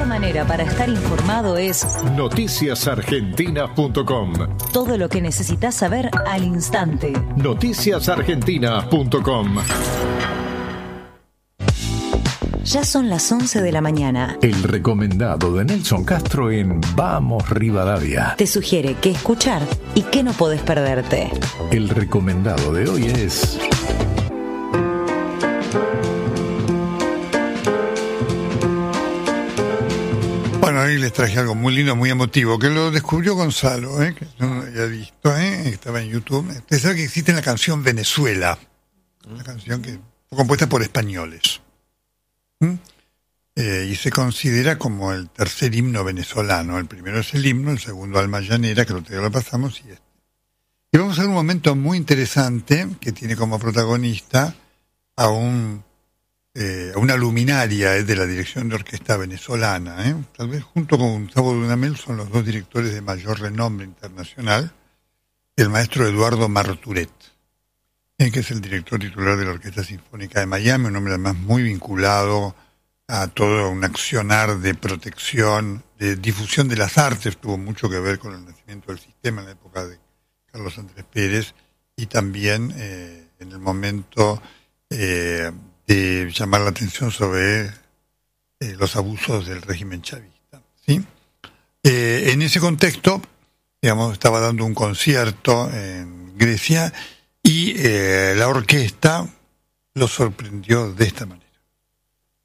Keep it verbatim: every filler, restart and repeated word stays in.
manera para estar informado es noticias argentinas punto com. Todo lo que necesitas saber al instante. noticias argentinas punto com. Ya son las once de la mañana. El recomendado de Nelson Castro en Vamos Rivadavia. Te sugiere qué escuchar y qué no podés perderte. El recomendado de hoy es... Bueno, ahí les traje algo muy lindo, muy emotivo, que lo descubrió Gonzalo, ¿eh? Que no lo había visto, ¿eh? Estaba en YouTube. Usted sabe que existe la canción Venezuela, una canción que fue compuesta por españoles. ¿Mm? Eh, y se considera como el tercer himno venezolano. El primero es el himno, el segundo Alma Llanera, que lo otro día lo pasamos, y este. Y vamos a ver un momento muy interesante que tiene como protagonista a un eh, a una luminaria eh, de la dirección de orquesta venezolana. ¿eh? Tal vez junto con Gustavo Dudamel son los dos directores de mayor renombre internacional, el maestro Eduardo Marturet, eh, que es el director titular de la Orquesta Sinfónica de Miami, un hombre además muy vinculado a todo un accionar de protección, de difusión de las artes. Tuvo mucho que ver con el nacimiento del sistema en la época de Carlos Andrés Pérez y también eh, en el momento eh, de llamar la atención sobre eh, los abusos del régimen chavista, ¿sí? Eh, en ese contexto, digamos, estaba dando un concierto en Grecia y eh, la orquesta lo sorprendió de esta manera.